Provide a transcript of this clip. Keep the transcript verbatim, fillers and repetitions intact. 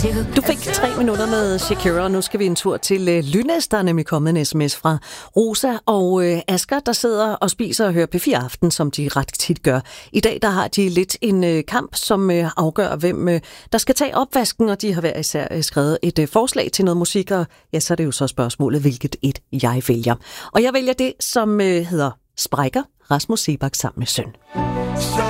Du fik tre minutter med Shakira, og nu skal vi en tur til øh, Lynæs. Der er nemlig kommet en sms fra Rosa og øh, Asger, der sidder og spiser og hører P fire Aften, som de ret tit gør. I dag der har de lidt en øh, kamp, som øh, afgør, hvem øh, der skal tage opvasken, og de har hver især øh, skrevet et øh, forslag til noget musik, og ja, så er det jo så spørgsmålet, hvilket et jeg vælger. Og jeg vælger det, som øh, hedder Sprækker, Rasmus Seebach sammen med Søn. Så